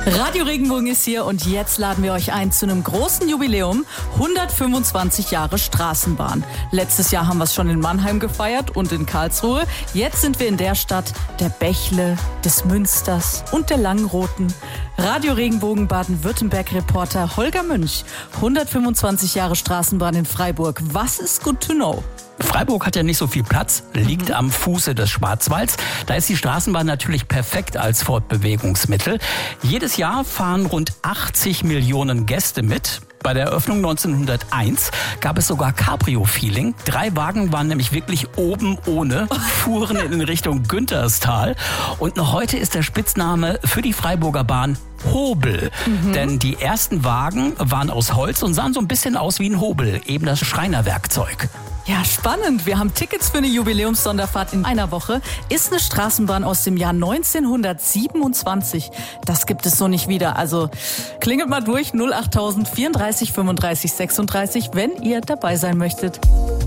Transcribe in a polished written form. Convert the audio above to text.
Radio Regenbogen ist hier und jetzt laden wir euch ein zu einem großen Jubiläum. 125 Jahre Straßenbahn. Letztes Jahr haben wir es schon in Mannheim gefeiert und in Karlsruhe. Jetzt sind wir in der Stadt der Bächle, des Münsters und der Langenroten. Radio Regenbogen Baden-Württemberg-Reporter Holger Münch. 125 Jahre Straßenbahn in Freiburg. Was ist good to know? Freiburg hat ja nicht so viel Platz, liegt am Fuße des Schwarzwalds. Da ist die Straßenbahn natürlich perfekt als Fortbewegungsmittel. Jedes Jahr fahren rund 80 Millionen Gäste mit. Bei der Eröffnung 1901 gab es sogar Cabrio-Feeling. 3 Wagen waren nämlich wirklich oben ohne, fuhren in Richtung Günterstal. Und noch heute ist der Spitzname für die Freiburger Bahn Hobel. Denn die ersten Wagen waren aus Holz und sahen so ein bisschen aus wie ein Hobel, eben das Schreinerwerkzeug. Ja, spannend. Wir haben Tickets für eine Jubiläumssonderfahrt in einer Woche. Ist eine Straßenbahn aus dem Jahr 1927. Das gibt es so nicht wieder. Also klingelt mal durch 08000 34 35 36, wenn ihr dabei sein möchtet.